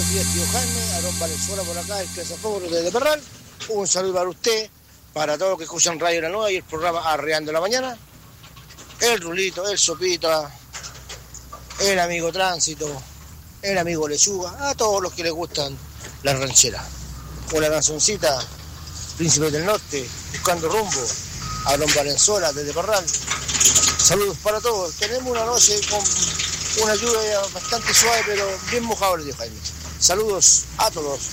buenos días, tío Jaime, Aarón Valenzuela por acá, el Cazafuegos desde Perral. Un saludo para usted, para todos los que escuchan Radio La Nueva y el programa Arreando la Mañana. El Rulito, el Sopita, el amigo Tránsito, el amigo Lechuga, a todos los que les gustan las rancheras. Con la cancioncita Príncipe del Norte, Buscando Rumbo, Aarón Valenzuela desde Perral. Saludos para todos. Tenemos una noche con una lluvia bastante suave, pero bien mojado, tío Jaime. Saludos a todos.